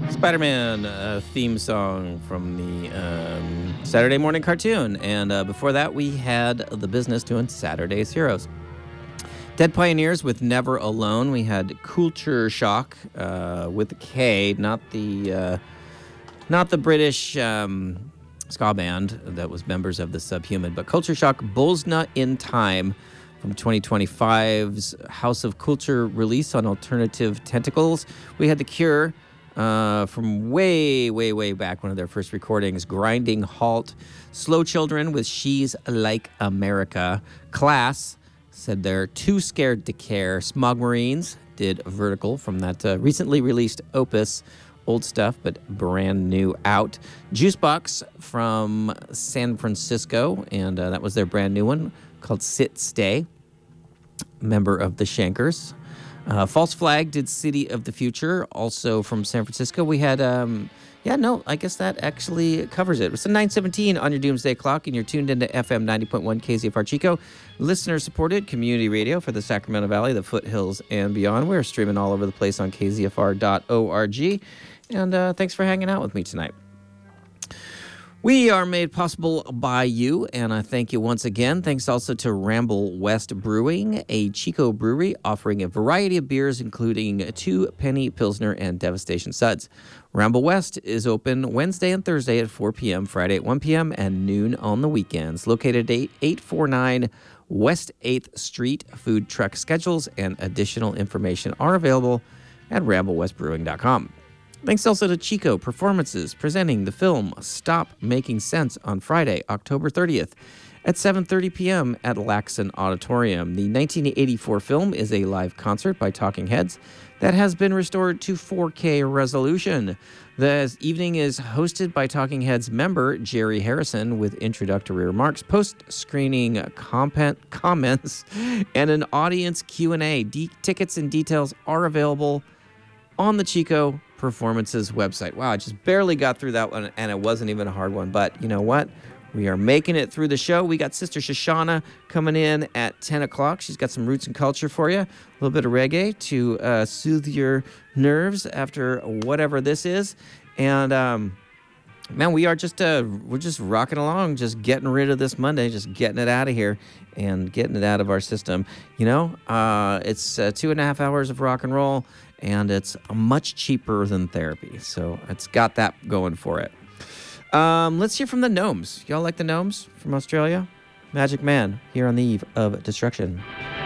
Spider-Man theme song from the Saturday morning cartoon. And before that, we had The Business doing Saturday's Heroes. Dead Pioneers with Never Alone. We had Culture Shock with a K, not the British ska band that was members of the Subhuman, but Culture Shock, Bolsna in Time from 2025's House of Culture release on Alternative Tentacles. We had The Cure from way back, one of their first recordings, Grinding Halt. Slow Children with She's Like America. Class said they're Too Scared to Care. Smog Marines did Vertical from that recently released opus. Old stuff, but brand new out. Juicebox from San Francisco, and that was their brand new one called Sit Stay, member of the Shankers. False Flag did City of the Future, also from San Francisco. We had, I guess that actually covers it. It's a 9:17 on your Doomsday Clock, and you're tuned into FM 90.1 KZFR Chico, listener-supported community radio for the Sacramento Valley, the foothills, and beyond. We're streaming all over the place on kzfr.org, and thanks for hanging out with me tonight. We are made possible by you, and I thank you once again. Thanks also to Ramble West Brewing, a Chico brewery offering a variety of beers, including 2 Penny Pilsner and Devastation Suds. Ramble West is open Wednesday and Thursday at 4 p.m., Friday at 1 p.m., and noon on the weekends. Located at 849 West 8th Street. Food truck schedules and additional information are available at ramblewestbrewing.com. Thanks also to Chico Performances, presenting the film Stop Making Sense on Friday, October 30th at 7:30 p.m. at Laxon Auditorium. The 1984 film is a live concert by Talking Heads that has been restored to 4K resolution. The evening is hosted by Talking Heads member Jerry Harrison with introductory remarks, post-screening comments, and an audience Q&A. Tickets and details are available on the Chico Performances website. Wow, I just barely got through that one, and it wasn't even a hard one. But you know what? We are making it through the show. We got Sister Shoshana coming in at 10 o'clock. She's got some roots and culture for you. A little bit of reggae to soothe your nerves after whatever this is. And man, we're just rocking along, just getting rid of this Monday, just getting it out of here and getting it out of our system. You know, it's 2.5 hours of rock and roll, and it's much cheaper than therapy. So it's got that going for it. Let's hear from the Gnomes. Y'all like the Gnomes from Australia? Magic Man, here on the eve of destruction.